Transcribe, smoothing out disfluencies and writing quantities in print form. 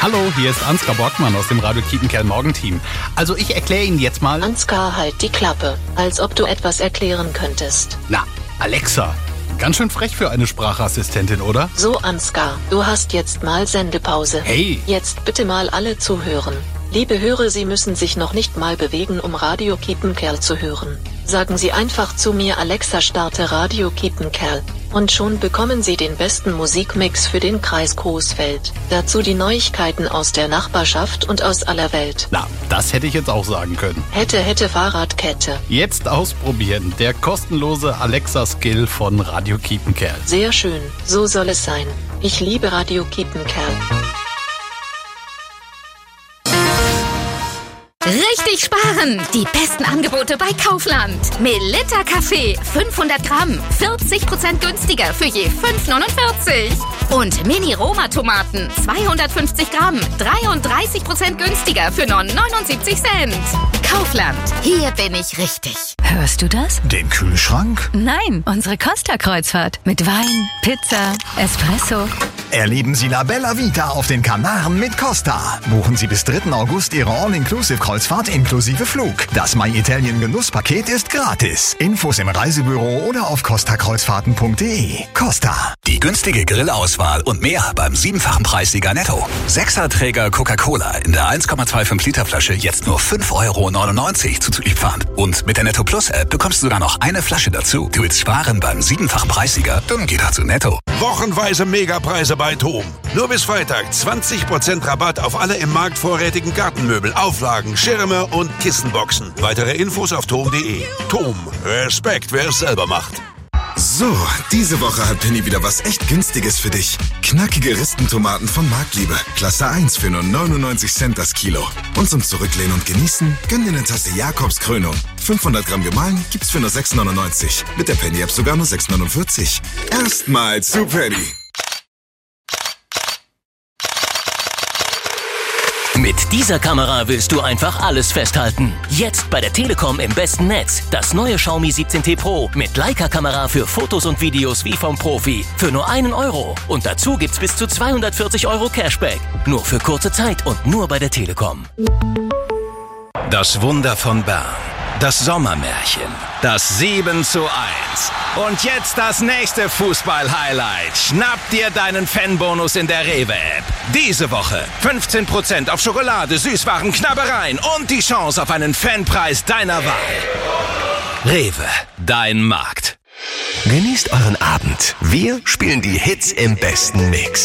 Hallo, hier ist Ansgar Borgmann aus dem Radio Kiepenkerl Morgenteam. Also ich erkläre Ihnen jetzt mal... Ansgar, halt die Klappe, als ob du etwas erklären könntest. Na, Alexa, ganz schön frech für eine Sprachassistentin, oder? So, Ansgar, du hast jetzt mal Sendepause. Hey! Jetzt bitte mal alle zuhören. Liebe Hörer, Sie müssen sich noch nicht mal bewegen, um Radio Kiepenkerl zu hören. Sagen Sie einfach zu mir: Alexa, starte Radio Kiepenkerl. Und schon bekommen Sie den besten Musikmix für den Kreis Coesfeld. Dazu die Neuigkeiten aus der Nachbarschaft und aus aller Welt. Na, das hätte ich jetzt auch sagen können. Hätte Fahrradkette. Jetzt ausprobieren, der kostenlose Alexa-Skill von Radio Kiepenkerl. Sehr schön, so soll es sein. Ich liebe Radio Kiepenkerl. Richtig sparen! Die besten Angebote bei Kaufland. Melitta Kaffee 500 Gramm, 40% günstiger für je 5,49. Und Mini-Roma-Tomaten 250 Gramm, 33% günstiger für nur 79 Cent. Kaufland, hier bin ich richtig. Hörst du das? Den Kühlschrank? Nein, unsere Costa-Kreuzfahrt. Mit Wein, Pizza, Espresso. Erleben Sie La Bella Vita auf den Kanaren mit Costa. Buchen Sie bis 3. August Ihre All-Inclusive-Kreuzfahrt inklusive Flug. Das My Italien Genusspaket ist gratis. Infos im Reisebüro oder auf costakreuzfahrten.de. Costa. Die günstige Grillauswahl und mehr beim 7-fachen Preissieger Netto. 6er-Träger Coca-Cola in der 1,25 Liter Flasche jetzt nur 5,99 € zuzüglich Pfand. Und mit der Netto Plus App bekommst du sogar noch eine Flasche dazu. Du willst sparen beim 7-fachen Preissieger? Dann geh doch zu Netto. Wochenweise Megapreise bei TOM. Nur bis Freitag 20% Rabatt auf alle im Markt vorrätigen Gartenmöbel, Auflagen, Schirme und Kissenboxen. Weitere Infos auf tom.de. TOM. Respekt, wer es selber macht. So, diese Woche hat Penny wieder was echt Günstiges für dich. Knackige Ristentomaten von Marktliebe. Klasse 1 für nur 99 Cent das Kilo. Und zum Zurücklehnen und Genießen, gönn dir eine Tasse Jakobs Krönung. 500 Gramm gemahlen gibt's für nur 6,99. Mit der Penny-App sogar nur 6,49. Erstmal zu Penny. Mit dieser Kamera willst du einfach alles festhalten. Jetzt bei der Telekom im besten Netz. Das neue Xiaomi 17T Pro mit Leica-Kamera für Fotos und Videos wie vom Profi. Für nur 1 €. Und dazu gibt's bis zu 240 € Cashback. Nur für kurze Zeit und nur bei der Telekom. Das Wunder von Bern. Das Sommermärchen. Das 7:1. Und jetzt das nächste Fußball-Highlight. Schnapp dir deinen Fanbonus in der Rewe-App. Diese Woche 15% auf Schokolade, Süßwaren, Knabbereien und die Chance auf einen Fanpreis deiner Wahl. Rewe, dein Markt. Genießt euren Abend. Wir spielen die Hits im besten Mix.